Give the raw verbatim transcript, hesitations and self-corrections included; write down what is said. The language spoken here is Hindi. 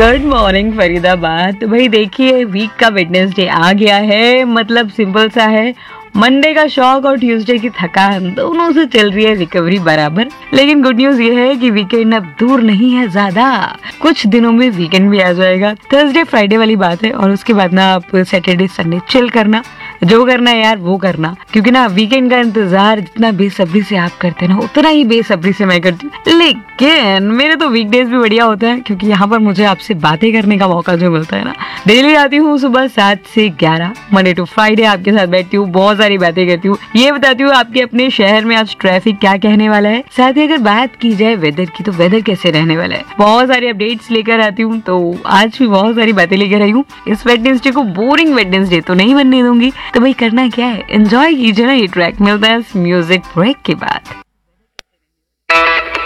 Good morning Faridabad. तो भाई देखिए, वीक का वेडनेसडे आ गया है। मतलब सिंपल सा है, मंडे का शौक और ट्यूसडे की थकान दोनों से चल रही है रिकवरी बराबर। लेकिन गुड न्यूज ये है कि वीकेंड अब दूर नहीं है ज्यादा, कुछ दिनों में वीकेंड भी आ जाएगा। थर्सडे फ्राइडे वाली बात है, और उसके बाद ना आप सैटरडे संडे चिल करना, जो करना है यार वो करना, क्योंकि ना वीकेंड का इंतजार जितना बेसब्री से आप करते हैं ना, उतना ही बेसब्री से मैं करती हूँ। लेकिन मेरे तो वीकडेज भी बढ़िया होते हैं, क्योंकि यहाँ पर मुझे आपसे बातें करने का मौका जो मिलता है ना। डेली आती हूँ सुबह सात से ग्यारह, मंडे टू फ्राइडे आपके साथ बैठती हूँ, बहुत सारी बातें करती हूँ, ये बताती हूँ आपके अपने शहर में आज ट्रैफिक क्या कहने वाला है। साथ ही अगर बात की जाए वेदर की, तो वेदर कैसे रहने वाला है, बहुत सारी अपडेट्स लेकर आती हूँ। तो आज भी बहुत सारी बातें लेकर आई हूँ। इस वेडनेसडे को बोरिंग वेडनेसडे तो नहीं बनने दूंगी। तो भाई करना क्या है, एंजॉय कीजिए ना ये ट्रैक। मिलता है इस म्यूजिक ब्रेक के बाद।